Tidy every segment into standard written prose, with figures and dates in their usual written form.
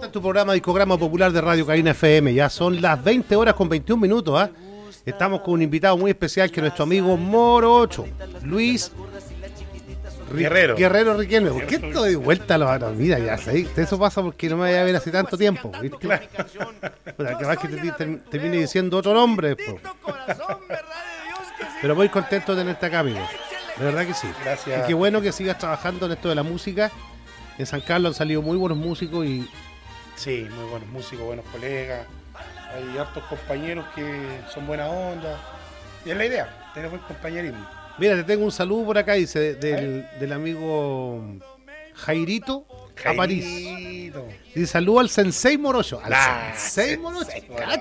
en tu programa Discograma Popular de Radio Cabina FM. Ya son las 20 horas con 21 minutos. ¿Ah? Estamos con un invitado muy especial que es nuestro amigo Morocho, Luis Guerrero Riquelme. ¿Por qué estoy de vuelta a la vida? Ya sé, eso pasa porque no me vaya a ver hace tanto tiempo. ¿Viste? Claro. Capaz que te viene diciendo otro nombre después. Pero muy contento de tenerte acá, amigo. De verdad que sí. Gracias. Y qué bueno que sigas trabajando en esto de la música. En San Carlos han salido muy buenos músicos y... Sí, muy buenos músicos, buenos colegas. Hay hartos compañeros que son buena onda. Y es la idea, tener buen compañerismo. Mira, te tengo un saludo por acá, dice, del amigo Jairito a París. Dice, saludo al Sensei Morocho. ¿Al Sensei Morocho?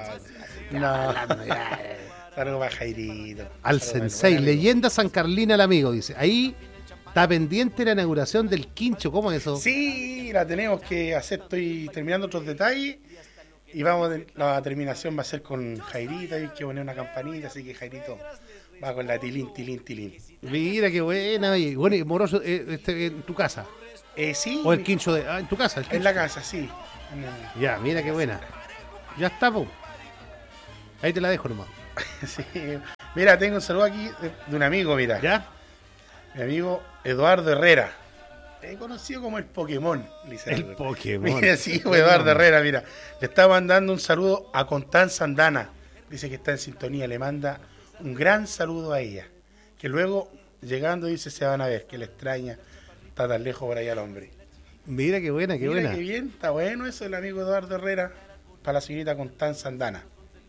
No. Saludos para Jairito. Al Sensei, leyenda San Carlina el amigo, dice. Ahí está pendiente la inauguración del quincho, ¿cómo es eso? Sí, la tenemos que hacer, estoy terminando otros detalles y la terminación va a ser con Jairito, hay que poner una campanita, así que Jairito va con la tilín. Mira qué buena, oye. Bueno, y Moroso, en tu casa. Sí. O el quincho en tu casa. En la casa, sí. Ya, mira qué buena. Ya está, po. Ahí te la dejo nomás. Sí. Mira, tengo un saludo aquí de un amigo, mira. ¿Ya? Mi amigo Eduardo Herrera, conocido como el Pokémon. El Pokémon. Mira, sí, Eduardo Herrera, mira. Le está mandando un saludo a Constanza Andana. Dice que está en sintonía, le manda un gran saludo a ella. Que luego, llegando, dice, se van a ver, que le extraña. Está tan lejos por allá el hombre. Mira qué buena, qué buena. Qué bien, está bueno eso, el amigo Eduardo Herrera, para la señorita Constanza Andana.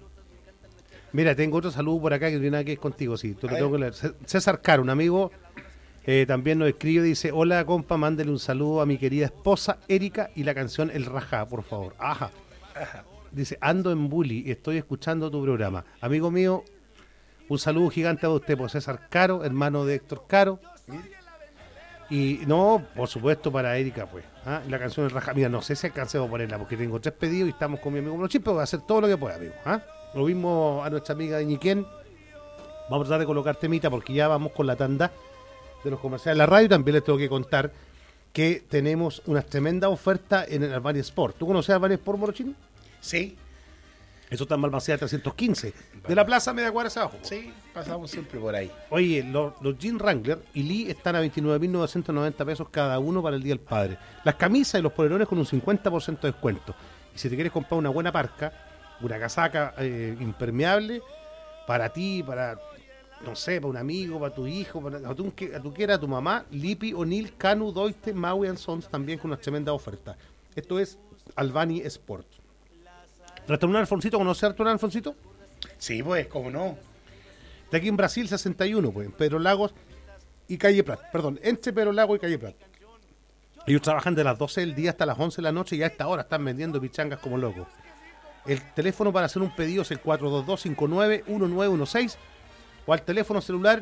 Mira, tengo otro saludo por acá que tiene nada que ver contigo, sí. Tú lo tengo que leer. César Caro, un amigo, también nos escribe, dice, hola compa, mándele un saludo a mi querida esposa Erika y la canción El Rajá, por favor. Ajá. Dice, ando en Bully y estoy escuchando tu programa. Amigo mío, un saludo gigante a usted, por César Caro, hermano de Héctor Caro. Y no, por supuesto, para Erika, pues. ¿Ah? La canción El Rajá. Mira, no sé si alcancemos a ponerla porque tengo 3 pedidos y estamos con mi amigo Morochín, pero voy a hacer todo lo que pueda, amigo. ¿Ah? Lo mismo a nuestra amiga de Ñiquén. Vamos a tratar de colocar temita porque ya vamos con la tanda de los comerciales de la radio. También les tengo que contar que tenemos unas tremendas ofertas en el Albany Sport. ¿Tú conoces Albany Sport, Morochín? Sí. Eso está en Balmaceda 315. De la plaza media cuadra hacia abajo. Sí, pasamos siempre por ahí. Oye, los Jeans Wrangler y Lee están a 29.990 pesos cada uno para el Día del Padre. Las camisas y los polerones con un 50% de descuento. Y si te quieres comprar una buena parca, una casaca impermeable para ti, para, no sé, para un amigo, para tu hijo, para a tu quiera, a tu mamá, Lippi, O'Neill, Canu, Doiste, Maui Sons, también con unas tremendas ofertas. Esto es Albany Sport. ¿Restaurante Alfonsito? ¿Conoces a Restaurante Alfonsito? Sí, pues, cómo no. De aquí en Brasil 61, pues, en Pedro Lagos y Calle Prat. Perdón, entre Pedro Lagos y Calle Prat. Ellos trabajan de las 12 del día hasta las 11 de la noche y a esta hora están vendiendo pichangas como locos. El teléfono para hacer un pedido es el 422-59-1916 o al teléfono celular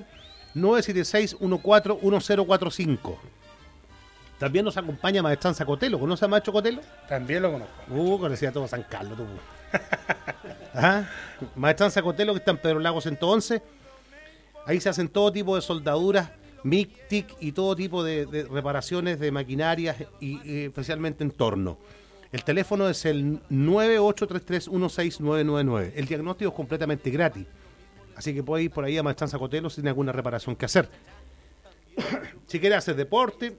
976-141045. También nos acompaña Maestranza Cotelo. ¿Conoce a Maestro Cotelo? También lo conozco. Conocía todo San Carlos, tú. Ajá. Maestranza Cotelo, que está en Pedro Lago 111. Ahí se hacen todo tipo de soldaduras, MIG, TIC y todo tipo de reparaciones de maquinarias y especialmente en torno. El teléfono es el 9833-16999. El diagnóstico es completamente gratis. Así que puede ir por ahí a Maestranza Cotelo si tiene alguna reparación que hacer. Si quieres hacer deporte,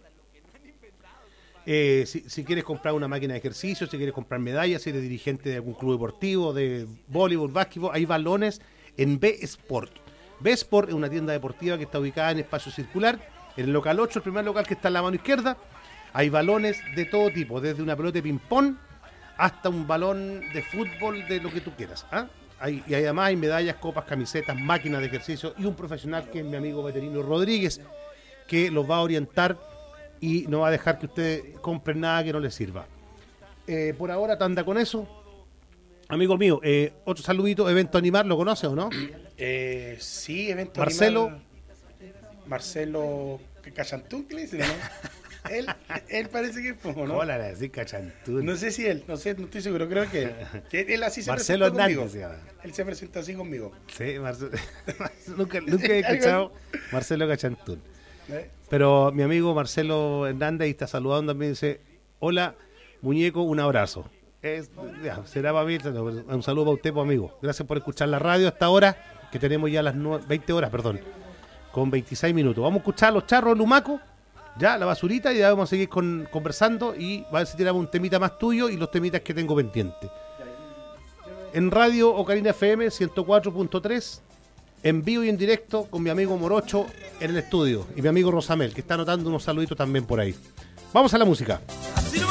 si quieres comprar una máquina de ejercicio, si quieres comprar medallas, si eres dirigente de algún club deportivo, de voleibol, básquetbol, hay balones en B-Sport. B-Sport es una tienda deportiva que está ubicada en Espacio Circular, en el local 8, el primer local que está en la mano izquierda. Hay balones de todo tipo, desde una pelota de ping-pong hasta un balón de fútbol, de lo que tú quieras. ¿Ah? Y además hay medallas, copas, camisetas, máquinas de ejercicio y un profesional que es mi amigo Veterino Rodríguez, que los va a orientar y no va a dejar que usted compre nada que no le sirva. Por ahora, tanda con eso. Amigo mío, otro saludito, Evento Animal, ¿lo conoce o no? Sí, Evento Marcelo. Animal. Marcelo Cachantún, ¿qué le dice? ¿No? Él parece que fue, ¿no? Hola, le decís Cachantún. No sé si él, no estoy seguro, creo que él así se Marcelo presenta Hernández, conmigo. Él se presenta así conmigo. Sí, nunca he escuchado Marcelo Cachantún. Pero mi amigo Marcelo Hernández está saludando también, dice, hola, muñeco, un abrazo. Será para mí. Un saludo para usted, pues, amigo. Gracias por escuchar la radio hasta ahora, que tenemos ya las 20 horas, perdón, con 26 minutos. Vamos a escuchar los charros de Lumaco, ya, la basurita, y ya vamos a seguir conversando y va a ver si tiramos un temita más tuyo y los temitas que tengo pendientes. En Radio Ocarina FM 104.3, en vivo y en directo con mi amigo Morocho en el estudio y mi amigo Rosamel, que está anotando unos saluditos también por ahí. Vamos a la música.